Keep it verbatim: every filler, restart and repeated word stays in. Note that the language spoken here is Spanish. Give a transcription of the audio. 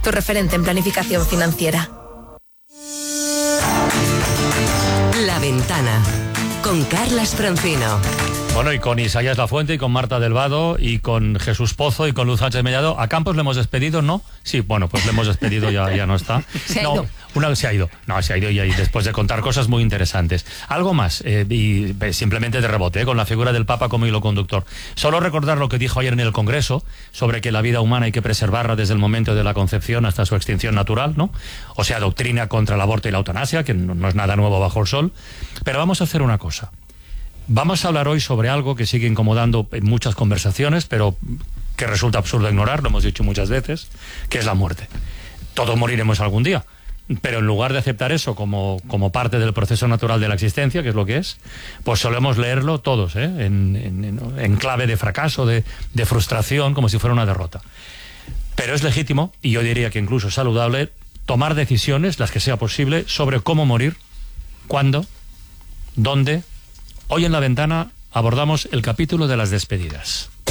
tu referente en planificación financiera. La Ventana, con Carlas Francino. Bueno, y con Isaías Lafuente, y con Marta del Vado, y con Jesús Pozo, y con Luz Sánchez Mellado. ¿A Campos le hemos despedido, no? Sí, bueno, pues le hemos despedido, ya, ya no está. Se ha no, ido. Una, se ha ido. No, se ha ido y, y después de contar cosas muy interesantes. Algo más, eh, y eh, simplemente de rebote, eh, con la figura del Papa como hilo conductor. Solo recordar lo que dijo ayer en el Congreso sobre que la vida humana hay que preservarla desde el momento de la concepción hasta su extinción natural, ¿no? O sea, doctrina contra el aborto y la eutanasia, que no, no es nada nuevo bajo el sol. Pero vamos a hacer una cosa. Vamos a hablar hoy sobre algo que sigue incomodando en muchas conversaciones, pero que resulta absurdo ignorar, lo hemos dicho muchas veces, que es la muerte. Todos moriremos algún día, pero en lugar de aceptar eso como, como parte del proceso natural de la existencia, que es lo que es, pues solemos leerlo todos, ¿eh? en, en, en clave de fracaso, de, de frustración, como si fuera una derrota. Pero es legítimo, y yo diría que incluso saludable, tomar decisiones, las que sea posible, sobre cómo morir, cuándo, dónde. Hoy en La Ventana abordamos el capítulo de las despedidas.